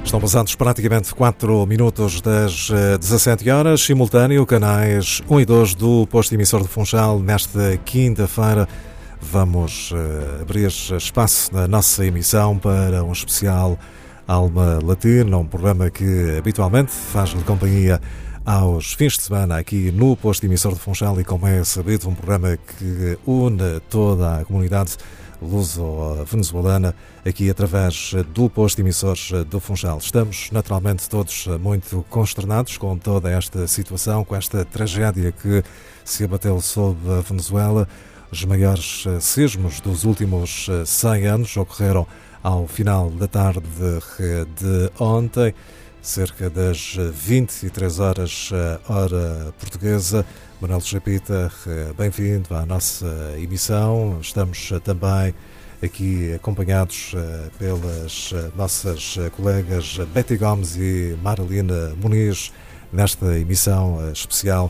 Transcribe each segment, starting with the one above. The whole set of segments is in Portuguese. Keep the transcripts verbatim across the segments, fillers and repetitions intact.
Estão passados praticamente quatro minutos das dezassete horas, simultâneo, canais um e dois do posto emissor de Funchal. Nesta quinta-feira vamos uh, abrir espaço na nossa emissão para um especial Alma Latina, um programa que habitualmente faz-lhe companhia aos fins de semana aqui no posto emissor de Funchal e, como é sabido, um programa que une toda a comunidade luso-venezuelana aqui através do posto emissor do Funchal. Estamos naturalmente todos muito consternados com toda esta situação, com esta tragédia que se abateu sobre a Venezuela. Os maiores sismos dos últimos cem anos ocorreram ao final da tarde de ontem, cerca das vinte e três horas, hora portuguesa. Manuel Chapita, bem-vindo à nossa emissão. Estamos também aqui acompanhados pelas nossas colegas Betty Gomes e Marilina Muniz nesta emissão especial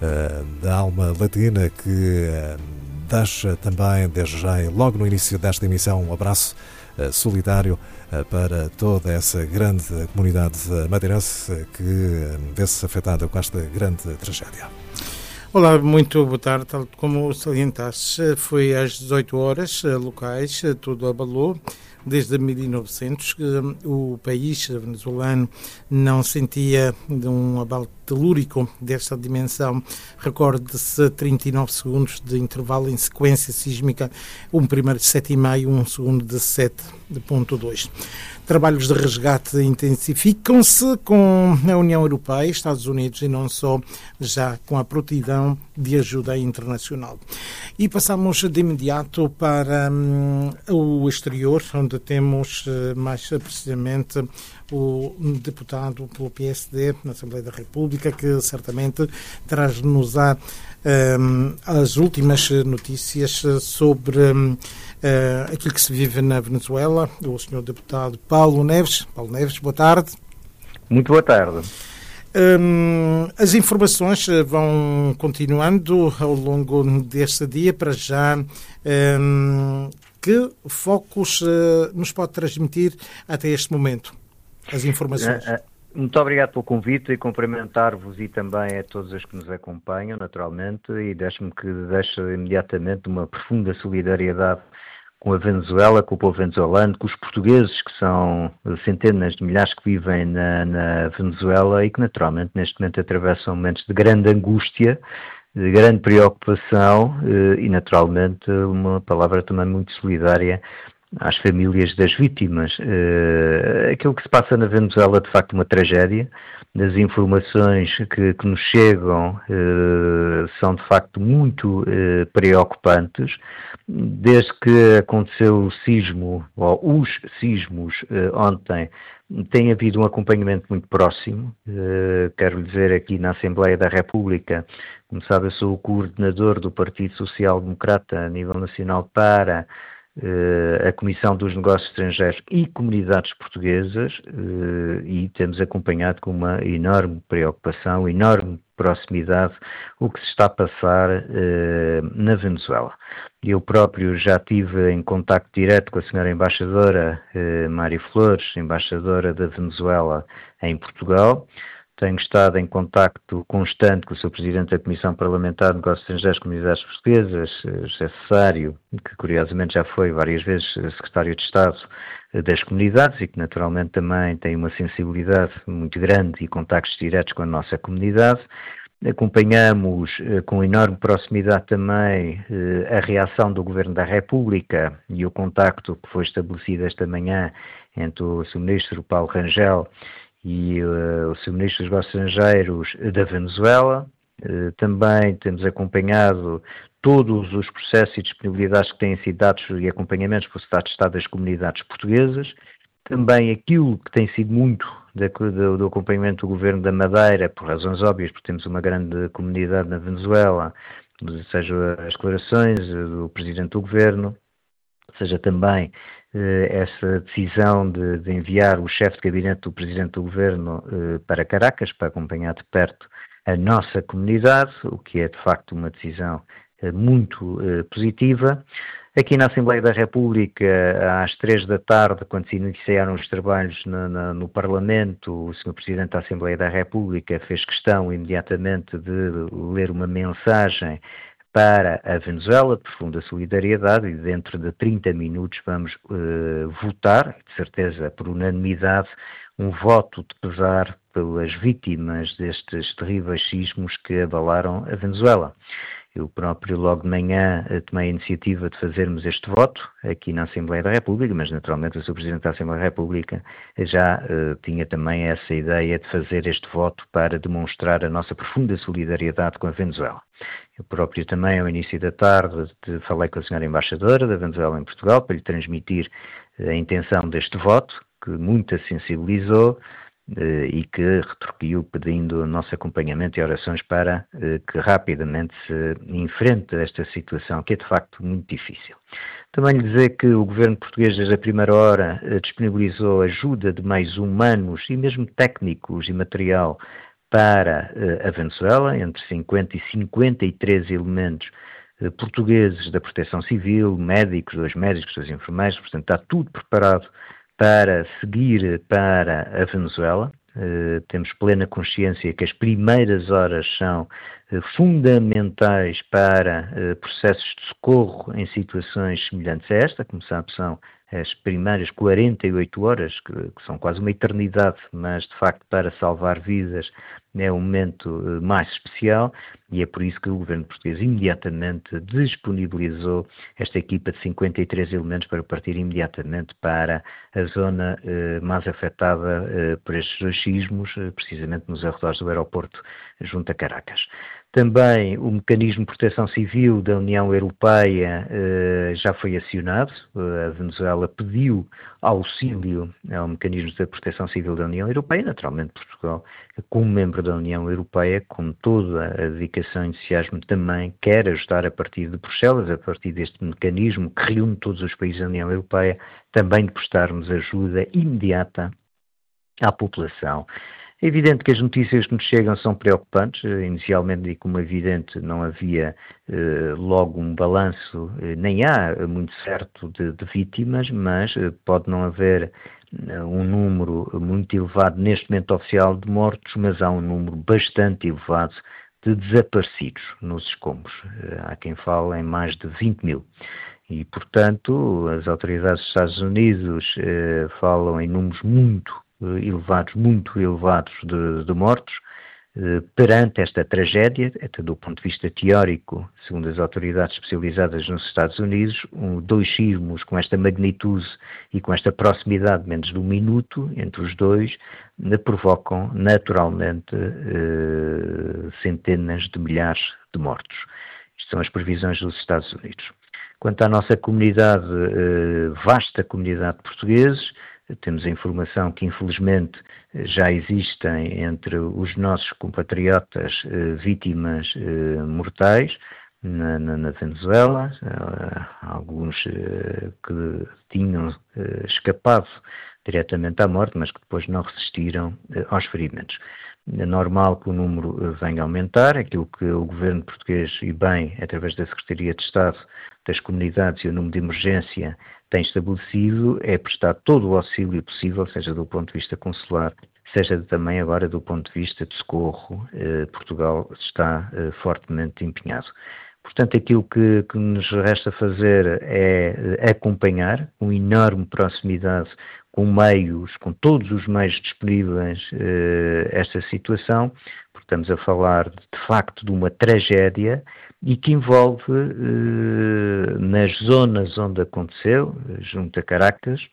da Alma Latina, que deixa também, desde já, logo no início desta emissão, um abraço solidário para toda essa grande comunidade madeirense que vê-se afetada com esta grande tragédia. Olá, muito boa tarde. Tal como salientaste, foi às dezoito horas locais, tudo abalou. Desde mil e novecentos o país venezuelano não sentia um abalo telúrico desta dimensão. Recorde-se trinta e nove segundos de intervalo em sequência sísmica, um primeiro de sete vírgula cinco, um segundo de sete vírgula dois. Trabalhos de resgate intensificam-se com a União Europeia, Estados Unidos e não só, já com a prontidão de ajuda internacional. E passamos de imediato para hum, o exterior, onde temos mais precisamente o deputado pelo P S D na Assembleia da República, que certamente traz-nos a, um, as últimas notícias sobre um, uh, aquilo que se vive na Venezuela. O senhor deputado Paulo Neves. Paulo Neves, boa tarde. Muito boa tarde. Um, as informações vão continuando ao longo deste dia. Para já, um, que focos uh, nos pode transmitir até este momento as informações? Muito obrigado pelo convite e cumprimentar-vos e também a todos os que nos acompanham, naturalmente, e deixe-me que deixe imediatamente uma profunda solidariedade com a Venezuela, com o povo venezuelano, com os portugueses, que são centenas de milhares que vivem na, na Venezuela e que naturalmente neste momento atravessam momentos de grande angústia, de grande preocupação e naturalmente uma palavra também muito solidária às famílias das vítimas. Uh, aquilo que se passa na Venezuela é de facto uma tragédia. As informações que, que nos chegam uh, são de facto muito uh, preocupantes. Desde que aconteceu o sismo, ou os sismos uh, ontem, tem havido um acompanhamento muito próximo. Uh, quero dizer aqui na Assembleia da República, como sabe, eu sou o coordenador do Partido Social Democrata a nível nacional para Uh, a Comissão dos Negócios Estrangeiros e Comunidades Portuguesas uh, e temos acompanhado com uma enorme preocupação, enorme proximidade o que se está a passar uh, na Venezuela. Eu próprio já estive em contacto direto com a senhora embaixadora uh, Mário Flores, embaixadora da Venezuela em Portugal. Tenho estado em contacto constante com o seu Presidente da Comissão Parlamentar de Negócios Estrangeiros e Comunidades Portuguesas, José Cesário, que curiosamente já foi várias vezes Secretário de Estado das Comunidades e que naturalmente também tem uma sensibilidade muito grande e contactos diretos com a nossa comunidade. Acompanhamos eh, com enorme proximidade também eh, a reação do Governo da República e o contacto que foi estabelecido esta manhã entre o seu Ministro Paulo Rangel e uh, o seu Ministro dos Negócios Estrangeiros da Venezuela. Uh, também temos acompanhado todos os processos e disponibilidades que têm sido dados e acompanhamentos pelo Estado de Estado das comunidades portuguesas. Também aquilo que tem sido muito da, do, do acompanhamento do Governo da Madeira, por razões óbvias, porque temos uma grande comunidade na Venezuela, seja as declarações do Presidente do Governo, seja também essa decisão de, de enviar o chefe de gabinete do Presidente do Governo eh, para Caracas, para acompanhar de perto a nossa comunidade, o que é de facto uma decisão eh, muito eh, positiva. Aqui na Assembleia da República, às três da tarde, quando se iniciaram os trabalhos no, no, no Parlamento, o senhor Presidente da Assembleia da República fez questão imediatamente de ler uma mensagem para a Venezuela, de profunda solidariedade, e dentro de trinta minutos vamos uh, votar, de certeza por unanimidade, um voto de pesar pelas vítimas destes terríveis sismos que abalaram a Venezuela. Eu próprio, logo de manhã, tomei a iniciativa de fazermos este voto aqui na Assembleia da República, mas naturalmente o senhor Presidente da Assembleia da República já uh, tinha também essa ideia de fazer este voto para demonstrar a nossa profunda solidariedade com a Venezuela. Eu próprio também, ao início da tarde, de, falei com a senhora Embaixadora da Venezuela em Portugal para lhe transmitir a intenção deste voto, que muito a sensibilizou, e que retorquiu pedindo o nosso acompanhamento e orações para que rapidamente se enfrente esta situação, que é de facto muito difícil. Também lhe dizer que o governo português, desde a primeira hora, disponibilizou ajuda de meios humanos e mesmo técnicos e material para a Venezuela, entre cinquenta e cinquenta e três elementos portugueses da Proteção Civil, médicos, dois médicos, dois enfermeiros, portanto está tudo preparado para seguir para a Venezuela. Uh, temos plena consciência que as primeiras horas são uh, fundamentais para uh, processos de socorro em situações semelhantes a esta. Como sabe, são as primeiras quarenta e oito horas, que, que são quase uma eternidade, mas de facto para salvar vidas é um momento uh, mais especial, e é por isso que o governo português imediatamente disponibilizou esta equipa de cinquenta e três elementos para partir imediatamente para a zona uh, mais afetada uh, por estes dois sismos, uh, precisamente nos arredores do aeroporto junto a Caracas. Também o mecanismo de proteção civil da União Europeia eh, já foi acionado. A Venezuela pediu auxílio ao mecanismo de proteção civil da União Europeia. Naturalmente, Portugal, como membro da União Europeia, com toda a dedicação e entusiasmo, também quer ajudar a partir de Bruxelas, a partir deste mecanismo que reúne todos os países da União Europeia, também de prestarmos ajuda imediata à população. É evidente que as notícias que nos chegam são preocupantes. Inicialmente, e como é evidente, não havia eh, logo um balanço, eh, nem há muito certo de, de vítimas, mas eh, pode não haver eh, um número muito elevado neste momento oficial de mortos, mas há um número bastante elevado de desaparecidos nos escombros. Eh, há quem fale em mais de vinte mil. E, portanto, as autoridades dos Estados Unidos eh, falam em números muito elevados, muito elevados de, de mortos, eh, perante esta tragédia, até do ponto de vista teórico, segundo as autoridades especializadas nos Estados Unidos, um, dois sismos com esta magnitude e com esta proximidade, menos de um minuto, entre os dois, eh, provocam naturalmente eh, centenas de milhares de mortos. Isto são as previsões dos Estados Unidos. Quanto à nossa comunidade, eh, vasta comunidade de portugueses, temos a informação que, infelizmente, já existem entre os nossos compatriotas eh, vítimas eh, mortais na, na, na Venezuela, eh, alguns eh, que tinham eh, escapado diretamente à morte, mas que depois não resistiram eh, aos ferimentos. É normal que o número venha a aumentar. Aquilo que o governo português, e bem, através da Secretaria de Estado das Comunidades e o número de emergência, tem estabelecido é prestar todo o auxílio possível, seja do ponto de vista consular, seja também agora do ponto de vista de socorro. Eh, Portugal está eh, fortemente empenhado. Portanto, aquilo que, que nos resta fazer é acompanhar com enorme proximidade, com meios, com todos os meios disponíveis, eh, esta situação, porque estamos a falar de, de facto de uma tragédia e que envolve, eh, nas zonas onde aconteceu, junto a Caracas,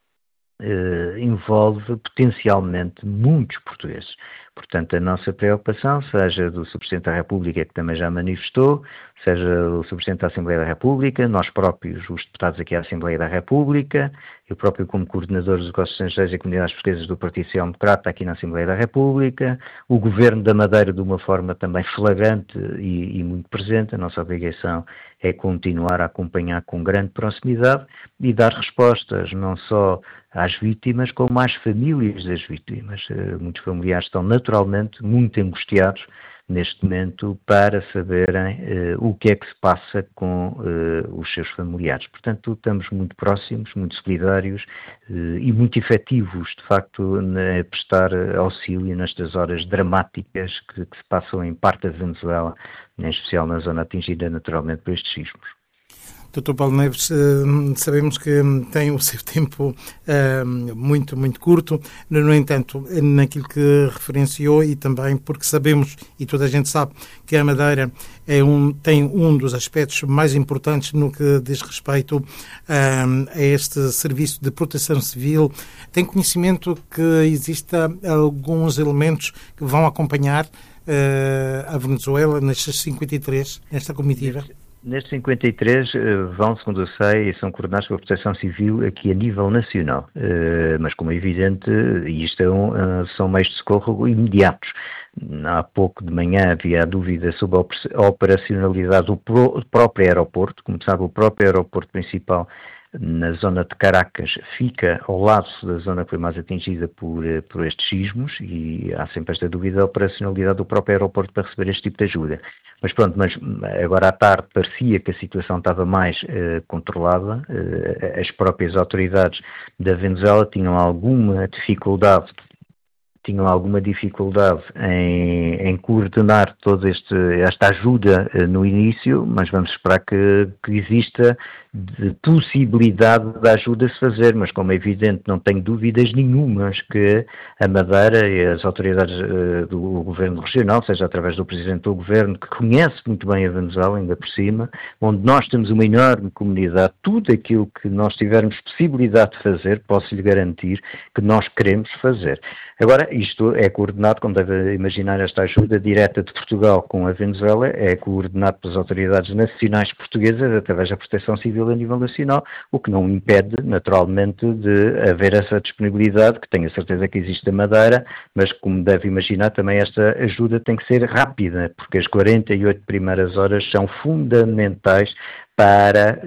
eh, envolve potencialmente muitos portugueses. Portanto, a nossa preocupação, seja do senhor Presidente da República, que também já manifestou, seja o senhor Presidente da Assembleia da República, nós próprios, os deputados aqui à Assembleia da República, eu próprio como coordenador dos negócios estrangeiros e comunidades portuguesas do Partido Social Democrata aqui na Assembleia da República, o Governo da Madeira de uma forma também flagrante e, e muito presente. A nossa obrigação é continuar a acompanhar com grande proximidade e dar respostas não só às vítimas, como às famílias das vítimas. Muitos familiares estão naturalmente muito angustiados neste momento para saberem uh, o que é que se passa com uh, os seus familiares. Portanto, estamos muito próximos, muito solidários uh, e muito efetivos, de facto, a prestar auxílio nestas horas dramáticas que, que se passam em parte da Venezuela, em especial na zona atingida naturalmente por estes sismos. doutor Paulo Neves, sabemos que tem o seu tempo muito, muito curto, no entanto, naquilo que referenciou e também porque sabemos, e toda a gente sabe, que a Madeira é um, tem um dos aspectos mais importantes no que diz respeito a este serviço de proteção civil. Tem conhecimento que existam alguns elementos que vão acompanhar a Venezuela nestes cinquenta e três, nesta comitiva? Nestes cinquenta e três vão, segundo eu sei, e são coordenados pela Proteção Civil aqui a nível nacional. Mas, como é evidente, isto é um, são meios de socorro imediatos. Há pouco de manhã havia a dúvida sobre a operacionalidade do próprio aeroporto. Como sabe, o próprio aeroporto principal na zona de Caracas fica ao lado da zona que foi mais atingida por, por estes sismos e há sempre esta dúvida da operacionalidade do próprio aeroporto para receber este tipo de ajuda. Mas pronto, mas agora à tarde parecia que a situação estava mais uh, controlada. Uh, as próprias autoridades da Venezuela tinham alguma dificuldade tinham alguma dificuldade em, em coordenar toda este, esta ajuda uh, no início, mas vamos esperar que, que exista de possibilidade da ajuda se fazer, mas como é evidente não tenho dúvidas nenhumas que a Madeira e as autoridades uh, do Governo Regional, seja através do Presidente do Governo, que conhece muito bem a Venezuela, ainda por cima, onde nós temos uma enorme comunidade, tudo aquilo que nós tivermos possibilidade de fazer, posso lhe garantir que nós queremos fazer. Agora, isto é coordenado, como deve imaginar, esta ajuda direta de Portugal com a Venezuela, é coordenado pelas autoridades nacionais portuguesas, através da Proteção Civil a nível nacional, o que não impede, naturalmente, de haver essa disponibilidade, que tenho a certeza que existe a Madeira, mas, como deve imaginar, também esta ajuda tem que ser rápida, porque as quarenta e oito primeiras horas são fundamentais para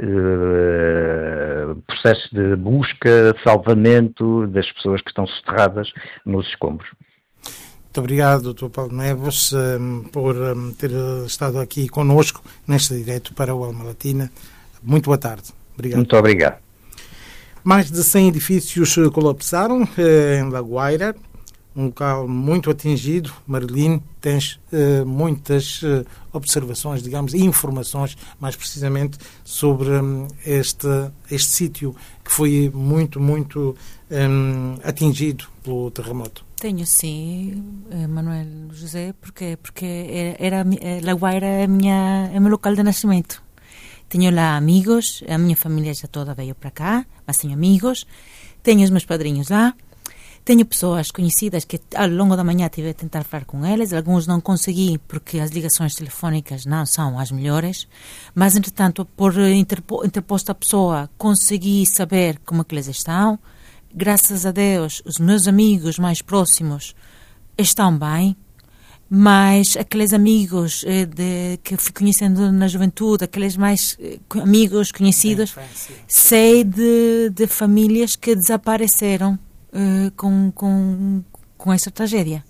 uh, processos de busca, salvamento das pessoas que estão soterradas nos escombros. Muito obrigado, doutor Paulo Neves, um, por um, ter estado aqui conosco neste direto para o Alma Latina. Muito boa tarde. Obrigado. Muito obrigado. Mais de cem edifícios colapsaram eh, em La Guaira, um local muito atingido. Marilene, tens eh, muitas eh, observações, digamos, e informações, mais precisamente, sobre um, este, este sítio que foi muito, muito um, atingido pelo terremoto. Tenho sim, Manuel José, porque, porque era, era, La Guaira é, minha, é o meu local de nascimento. Tenho lá amigos, a minha família já toda veio para cá, mas tenho amigos, tenho os meus padrinhos lá, tenho pessoas conhecidas que ao longo da manhã tive a tentar falar com eles, alguns não consegui porque as ligações telefónicas não são as melhores, mas entretanto por interpo, interposta pessoa consegui saber como é que eles estão. Graças a Deus os meus amigos mais próximos estão bem, mas aqueles amigos eh, de, que fui conhecendo na juventude, aqueles mais eh, amigos conhecidos, sei de, de famílias que desapareceram eh, com, com, com essa tragédia.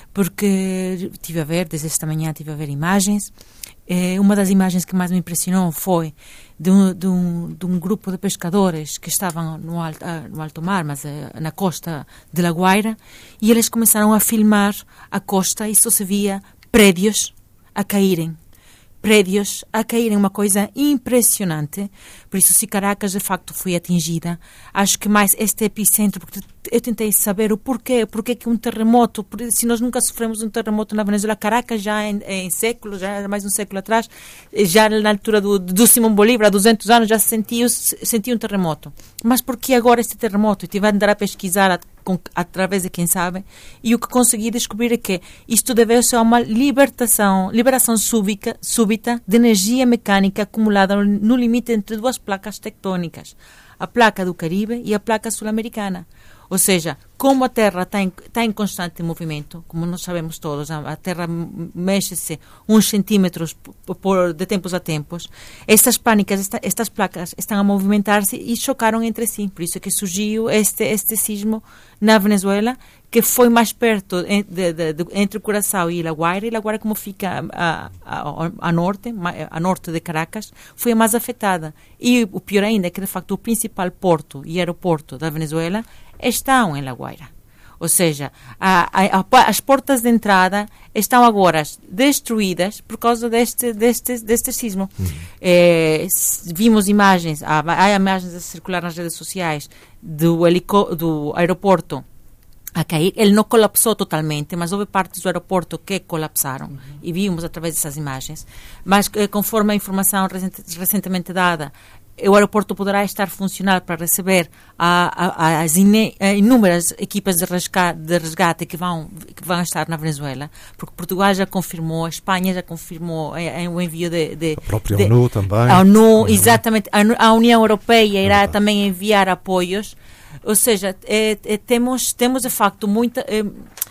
Porque estive a ver, desde esta manhã estive a ver imagens. Eh, uma das imagens que mais me impressionou foi de um, de um, de um grupo de pescadores que estavam no alto, no alto mar, mas eh, na costa de La Guaira, e eles começaram a filmar a costa e só se via prédios a caírem. Prédios a caírem, uma coisa impressionante. Por isso, se Caracas de facto foi atingida, acho que mais este epicentro, porque eu tentei saber o porquê, porquê que um terremoto, se nós nunca sofremos um terremoto na Venezuela, Caracas já em, em séculos, já era mais de um século atrás, já na altura do, do Simão Bolívar, há duzentos anos, já se sentia, sentia um terremoto. Mas por que agora este terremoto? Eu tive a andar a pesquisar a, com, através de quem sabe, e o que consegui descobrir é que isto deve-se a uma libertação, liberação súbita, súbita de energia mecânica acumulada no, no limite entre duas placas tectônicas, a placa do Caribe e a placa sul-americana. Ou seja, como a Terra está em, está em constante movimento, como nós sabemos todos, a, a Terra mexe-se uns centímetros por, por, de tempos a tempos, estas pânicas, esta, estas placas estão a movimentar-se e chocaram entre si. Por isso é que surgiu este, este sismo na Venezuela, que foi mais perto de, de, de, entre o Curaçao e La Guaira, e La Guaira, como fica a, a, a, norte, a norte de Caracas, foi a mais afetada. E o pior ainda é que, de facto, o principal porto e aeroporto da Venezuela estão em La Guaira. Ou seja, a, a, a, as portas de entrada estão agora destruídas por causa deste, deste, deste sismo. Uhum. É, vimos imagens, há, há imagens a circular nas redes sociais do, helico, do aeroporto a cair. Ele não colapsou totalmente, mas houve partes do aeroporto que colapsaram, uhum. e vimos através dessas imagens. Mas conforme a informação recent, recentemente dada, o aeroporto poderá estar funcional para receber a, a, as ine, a inúmeras equipas de resgate, de resgate que, vão, que vão estar na Venezuela, porque Portugal já confirmou, a Espanha já confirmou é, é, o envio de... de a própria de, ONU também. A ONU, exatamente. A, a União Europeia irá uhum. também enviar apoios. Ou seja, é, é, temos, temos de facto muita, é,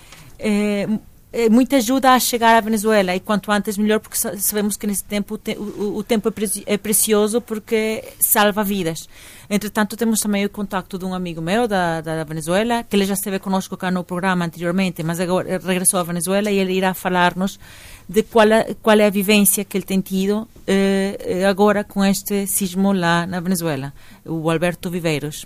é, muita ajuda a chegar à Venezuela, e quanto antes melhor, porque sabemos que nesse tempo o, te, o, o tempo é, preci, é precioso, porque salva vidas. Entretanto, temos também o contacto de um amigo meu da, da Venezuela, que ele já esteve conosco cá no programa anteriormente, mas agora regressou à Venezuela, e ele irá falar-nos de qual é, qual é a vivência que ele tem tido eh, agora com este sismo lá na Venezuela, o Alberto Viveiros.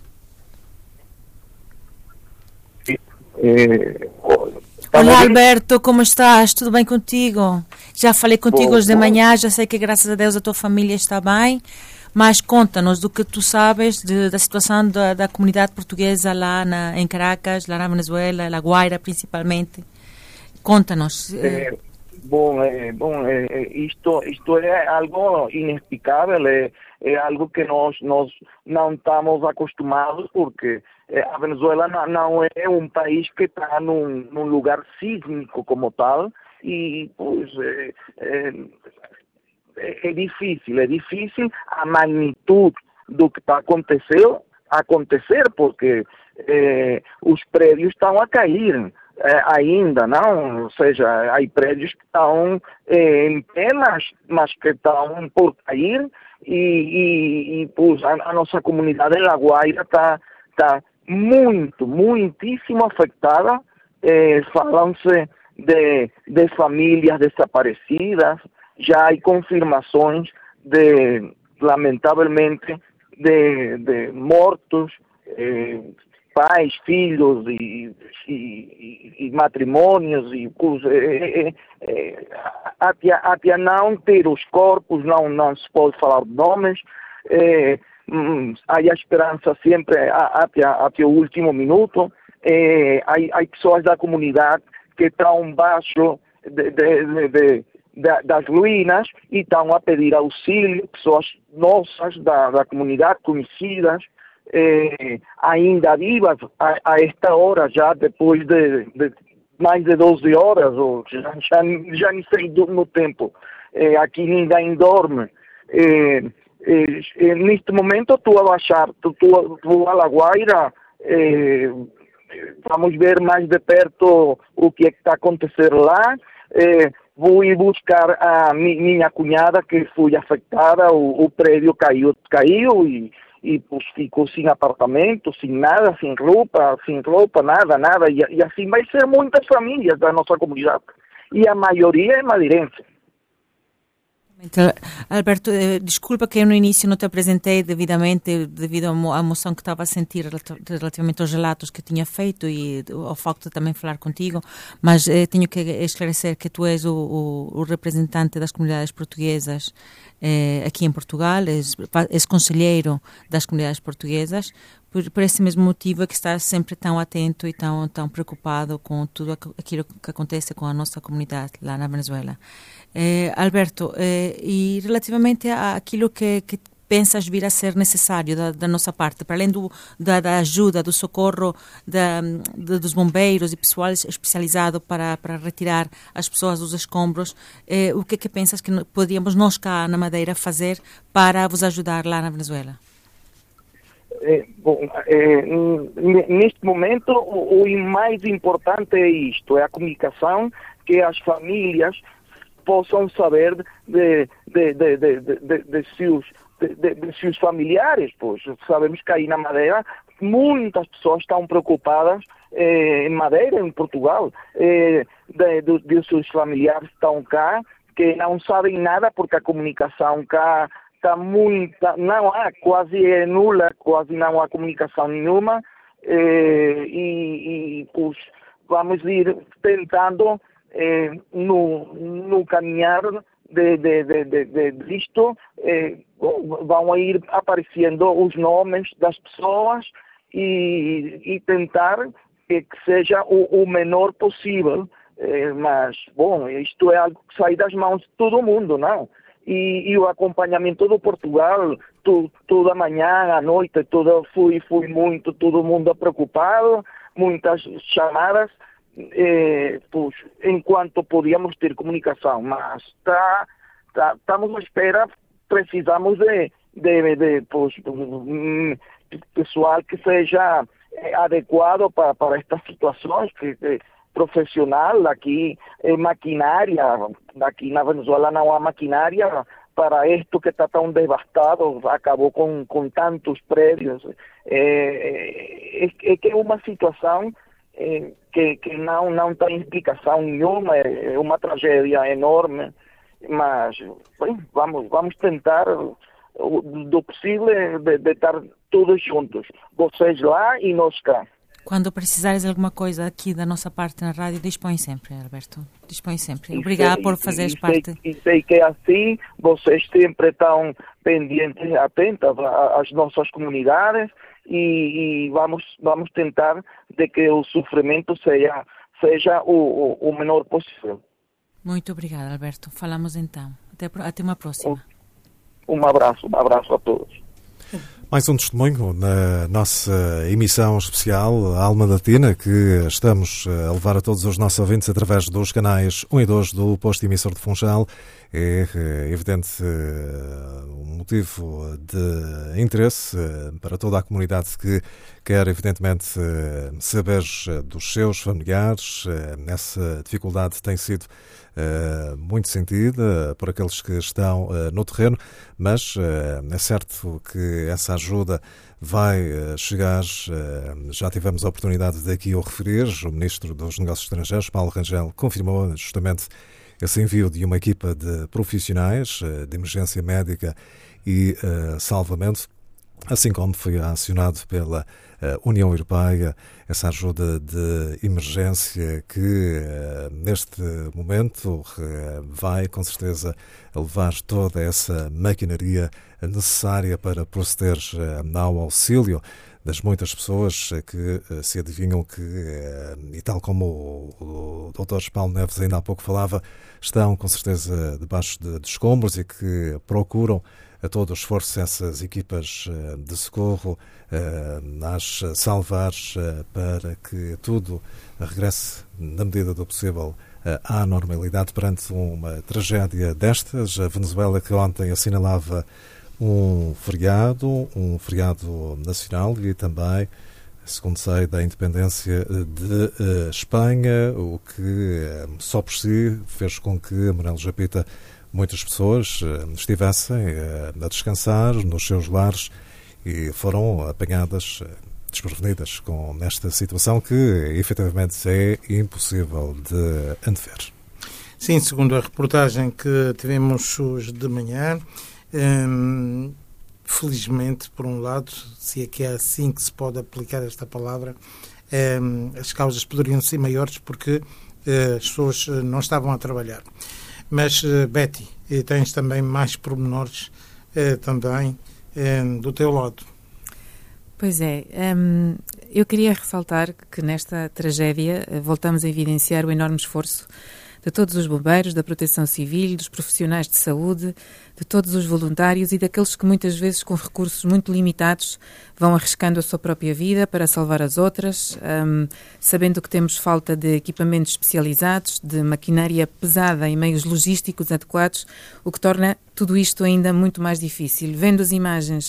Eh, Olá, Alberto, como estás? Tudo bem contigo? Já falei contigo bom, hoje de manhã, já sei que graças a Deus a tua família está bem, mas conta-nos do que tu sabes de, da situação da, da comunidade portuguesa lá na, em Caracas, lá na Venezuela, La Guaira principalmente. Conta-nos. Eh, bom, eh, bom eh, isto, isto é algo inexplicável, é, é algo que nós, nós não estamos acostumados, porque a Venezuela não, não é um país que está num, num lugar sísmico como tal, e pois é, é, é difícil, é difícil a magnitude do que está acontecendo acontecer, porque é, os prédios estão a cair é, ainda, não? Ou seja, há prédios que estão é, em pé, mas, mas que estão por cair, e, e, e pois, a, a nossa comunidade em La Guaira está tá muito, muitíssimo afetada. Eh, falam-se de, de famílias desaparecidas, já há confirmações de, lamentavelmente, de, de mortos, eh, pais, filhos e, e, e matrimônios, e eh, eh, eh, até, até não ter os corpos, não, não se pode falar de nomes. eh, Hum, há a esperança sempre até, até o último minuto. Eh, há, há pessoas da comunidade que estão embaixo de, de, de, de, de, das ruínas e estão a pedir auxílio, pessoas nossas da, da comunidade, conhecidas, eh, ainda vivas a, a esta hora, já depois de, de mais de doze horas, ou já, já, já nem sei do, no tempo. Eh, aqui ninguém dorme. Eh, Eh, eh, neste momento estou a baixar, estou a La Guaira, eh, vamos ver mais de perto o que é que está a acontecer lá. Eh, vou ir buscar a mi, minha cunhada, que foi afetada, o, o prédio caiu, caiu e, e pues, ficou sem apartamento, sem nada, sem roupa, sem roupa, nada, nada. E, e assim vai ser muitas famílias da nossa comunidade. E a maioria é madeirense. Alberto, eh, desculpa que eu no início não te apresentei devidamente, devido à emoção que estava a sentir relativamente aos relatos que tinha feito e ao facto de também falar contigo, mas eh, tenho que esclarecer que tu és o, o, o representante das comunidades portuguesas eh, aqui em Portugal, és, és conselheiro das comunidades portuguesas. Por, por esse mesmo motivo é que estás sempre tão atento e tão, tão preocupado com tudo aquilo que acontece com a nossa comunidade lá na Venezuela. Eh, Alberto, eh, e relativamente àquilo que, que pensas vir a ser necessário da, da nossa parte, para além do, da, da ajuda, do socorro da, de, dos bombeiros e pessoal especializado para, para retirar as pessoas dos escombros, eh, o que é que pensas que poderíamos nós cá na Madeira fazer para vos ajudar lá na Venezuela? É, bom, é, neste momento, o, o mais importante é isto, é a comunicação, que as famílias possam saber de, de, de, de, de, de, seus, de, de, de seus familiares. Pois sabemos que aí na Madeira muitas pessoas estão preocupadas eh, em Madeira, em Portugal, eh, de, de, de seus familiares estão cá, que não sabem nada porque a comunicação cá está muito, não há, quase é nula, quase não há comunicação nenhuma, eh, e, e pois, vamos ir tentando eh, no, no caminhar de, de, de, de, de, disto, eh, vão ir aparecendo os nomes das pessoas e, e tentar que, que seja o, o menor possível, eh, mas, bom, isto é algo que sai das mãos de todo mundo, não? E, e o acompanhamento do Portugal, tu, toda manhã, à noite, tudo, fui, fui muito, todo mundo preocupado, muitas chamadas, eh, pois, enquanto podíamos ter comunicação, mas tá, tá, estamos à espera, precisamos de, de, de pois, pessoal que seja adequado para, para estas situações, que, que profissional, aqui é maquinária, aqui na Venezuela não há maquinária para isto que está tão devastado, acabou com, com tantos prédios. É, é, é que é uma situação é, que, que não, não tem explicação nenhuma, é uma tragédia enorme, mas bem, vamos, vamos tentar do possível de, de estar todos juntos, vocês lá e nós cá. Quando precisares de alguma coisa aqui da nossa parte na rádio, dispõe sempre, Alberto. Dispõe sempre. Obrigada por fazeres e parte. Sei, e sei que é assim, vocês sempre estão pendentes, atentas às nossas comunidades e, e vamos, vamos tentar de que o sofrimento seja, seja o, o, o menor possível. Muito obrigada, Alberto. Falamos então. Até, até uma próxima. Um, um abraço, um abraço a todos. Mais um testemunho na nossa emissão especial Alma Latina, que estamos a levar a todos os nossos ouvintes através dos canais um e dois do posto emissor de Funchal. É evidente um motivo de interesse para toda a comunidade que quer, evidentemente, saber dos seus familiares. Essa dificuldade tem sido Uh, muito sentida por aqueles que estão uh, no terreno, mas uh, é certo que essa ajuda vai uh, chegar. Uh, já tivemos a oportunidade de aqui o referir. O Ministro dos Negócios Estrangeiros, Paulo Rangel, confirmou justamente esse envio de uma equipa de profissionais uh, de emergência médica e uh, salvamento, assim como foi acionado pela uh, União Europeia essa ajuda de emergência que, uh, neste momento, uh, vai, com certeza, levar toda essa maquinaria necessária para proceder uh, ao auxílio das muitas pessoas que uh, se adivinham que, uh, e tal como o, o doutor Paulo Neves ainda há pouco falava, estão, com certeza, debaixo de, de escombros e que procuram a todo o esforço essas equipas de socorro às salvar para que tudo regresse, na medida do possível, à normalidade perante uma tragédia destas. A Venezuela, que ontem assinalava um feriado, um feriado nacional e também, segundo sei, da independência de Espanha, o que só por si fez com que Manuel Japita, muitas pessoas estivessem a descansar nos seus lares e foram apanhadas desprevenidas com esta situação que, efetivamente, é impossível de antever. Sim, segundo a reportagem que tivemos hoje de manhã, hum, felizmente, por um lado, se é que é assim que se pode aplicar esta palavra, hum, as causas poderiam ser maiores porque hum, as pessoas não estavam a trabalhar. Mas, Betty, tens também mais pormenores eh, também eh, do teu lado. Pois é, um, eu queria ressaltar que nesta tragédia voltamos a evidenciar o enorme esforço de todos os bombeiros, da proteção civil, dos profissionais de saúde, de todos os voluntários e daqueles que muitas vezes com recursos muito limitados vão arriscando a sua própria vida para salvar as outras, um, sabendo que temos falta de equipamentos especializados, de maquinaria pesada e meios logísticos adequados, o que torna tudo isto ainda muito mais difícil. Vendo as imagens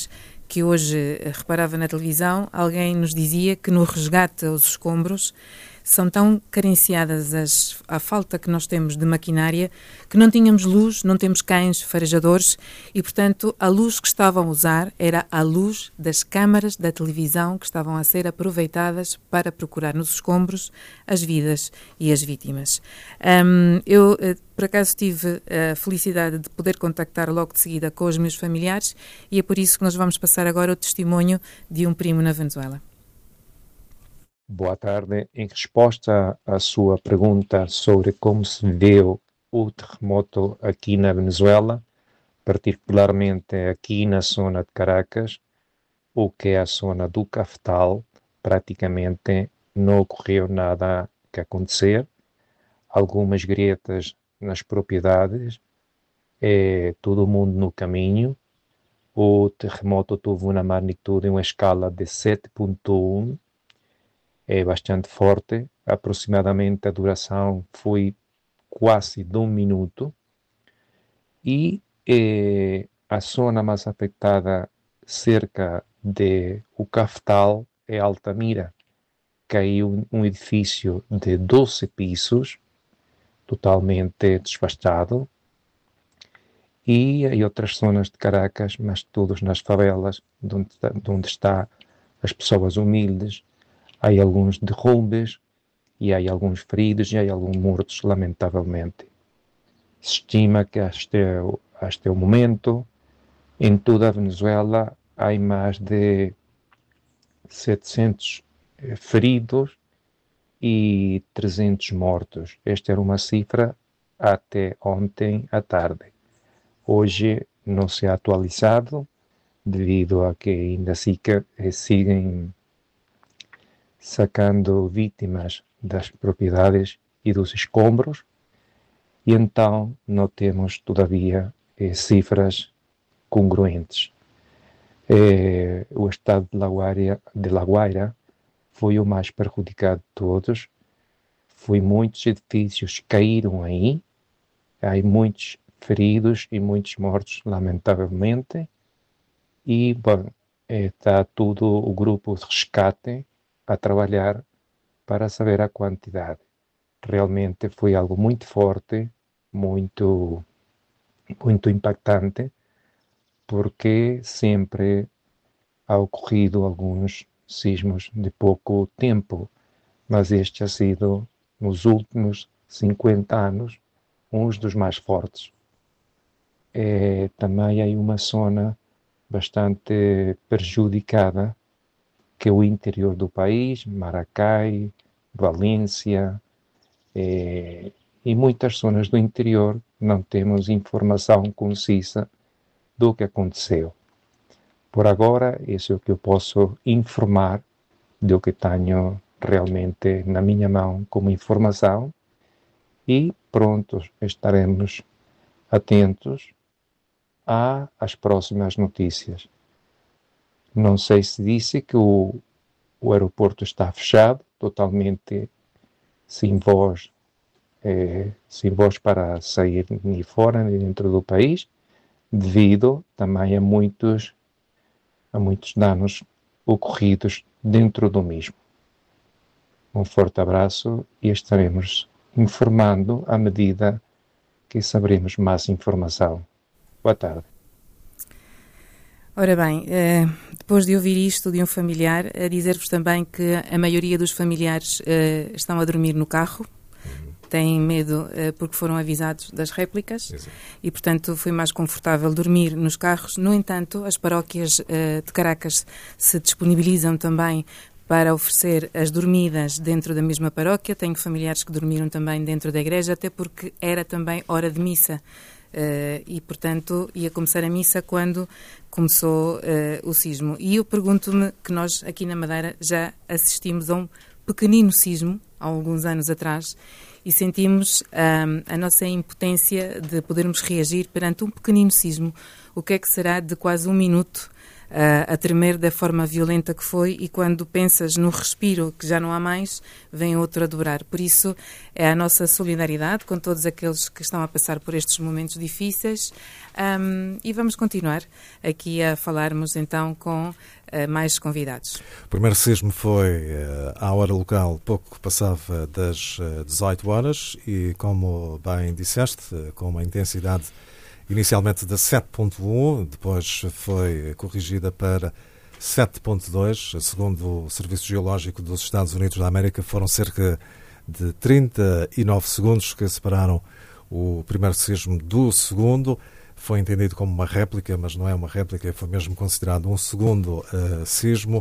que hoje reparava na televisão, alguém nos dizia que no resgate aos escombros são tão carenciadas as, a falta que nós temos de maquinária que não tínhamos luz, não temos cães farejadores e, portanto, a luz que estavam a usar era a luz das câmaras da televisão que estavam a ser aproveitadas para procurar nos escombros as vidas e as vítimas. Um, eu, por acaso, tive a felicidade de poder contactar logo de seguida com os meus familiares e é por isso que nós vamos passar agora o testemunho de um primo na Venezuela. Boa tarde. Em resposta à sua pergunta sobre como se viveu o terremoto aqui na Venezuela, particularmente aqui na zona de Caracas, o que é a zona do Caftal, praticamente não ocorreu nada que acontecer. Algumas gretas nas propriedades, é, todo mundo no caminho. O terremoto teve uma magnitude em uma escala de sete ponto um, é bastante forte, aproximadamente a duração foi quase de um minuto e eh, a zona mais afetada cerca de o Caftal é Altamira. Caiu um edifício de doze pisos, totalmente desvastado, e em outras zonas de Caracas, mas todos nas favelas, de onde, de onde está as pessoas humildes. Há alguns derrubes e há alguns feridos e há alguns mortos, lamentavelmente. Se estima que até o, até o momento, em toda a Venezuela, há mais de setecentos feridos e trezentos mortos. Esta era uma cifra até ontem à tarde. Hoje não se ha atualizado, devido a que ainda sigam sacando vítimas das propriedades e dos escombros, e então não temos, todavia, eh, cifras congruentes. Eh, o estado de La Guaira, de La Guaira foi o mais prejudicado de todos. Foi muitos edifícios caíram aí, há muitos feridos e muitos mortos, lamentavelmente, e bom, está todo o grupo de resgate a trabalhar para saber a quantidade. Realmente foi algo muito forte, muito, muito impactante, porque sempre há ocorrido alguns sismos de pouco tempo, mas este ha sido, nos últimos cinquenta anos, um dos mais fortes. É, também há uma zona bastante prejudicada, que é o interior do país, Maracay, Valência, eh, e muitas zonas do interior não temos informação concisa do que aconteceu. Por agora, isso é o que eu posso informar do que tenho realmente na minha mão como informação e prontos estaremos atentos às próximas notícias. Não sei se disse que o, o aeroporto está fechado, totalmente sem voz, eh, sem voz para sair nem fora nem dentro do país, devido também a muitos, a muitos danos ocorridos dentro do mesmo. Um forte abraço e estaremos informando à medida que saberemos mais informação. Boa tarde. Ora bem, depois de ouvir isto de um familiar, a dizer-vos também que a maioria dos familiares estão a dormir no carro, têm medo porque foram avisados das réplicas. Exato. E, portanto, foi mais confortável dormir nos carros. No entanto, as paróquias de Caracas se disponibilizam também para oferecer as dormidas dentro da mesma paróquia. Tenho familiares que dormiram também dentro da igreja, até porque era também hora de missa. Uh, e, portanto, ia começar a missa quando começou uh, o sismo. E eu pergunto-me que nós, aqui na Madeira, já assistimos a um pequenino sismo, há alguns anos atrás, e sentimos um, a nossa impotência de podermos reagir perante um pequenino sismo. O que é que será de quase um minuto a, a tremer da forma violenta que foi, e quando pensas no respiro, que já não há mais, vem outro a dobrar. Por isso, é a nossa solidariedade com todos aqueles que estão a passar por estes momentos difíceis, um, e vamos continuar aqui a falarmos então com uh, mais convidados. O primeiro sismo foi uh, à hora local, pouco passava das uh, dezoito horas, e como bem disseste, uh, com uma intensidade inicialmente de sete ponto um, depois foi corrigida para sete ponto dois. Segundo o Serviço Geológico dos Estados Unidos da América, foram cerca de trinta e nove segundos que separaram o primeiro sismo do segundo. Foi entendido como uma réplica, mas não é uma réplica, foi mesmo considerado um segundo uh, sismo.